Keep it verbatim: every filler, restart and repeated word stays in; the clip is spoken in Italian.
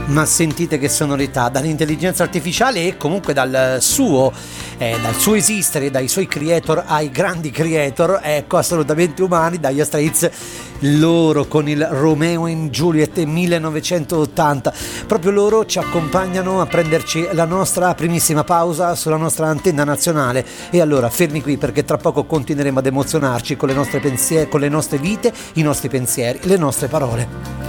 Ma sentite che sonorità, dall'intelligenza artificiale e comunque dal suo, eh, dal suo esistere, dai suoi creator ai grandi creator, ecco, assolutamente umani, dagli Straits, loro con il Romeo and Juliet millenovecentottanta. Proprio loro ci accompagnano a prenderci la nostra primissima pausa sulla nostra antenna nazionale. E allora fermi qui, perché tra poco continueremo ad emozionarci con le nostre pensieri, con le nostre vite, i nostri pensieri, le nostre parole.